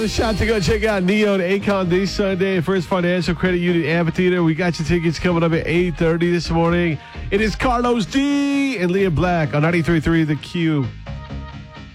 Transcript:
another shot to go check out Neo and Akon this Sunday. First Financial Credit Union Amphitheater. We got your tickets coming up at 8:30 this morning. It is Carlos D and Leah Black on 93.3 The Q.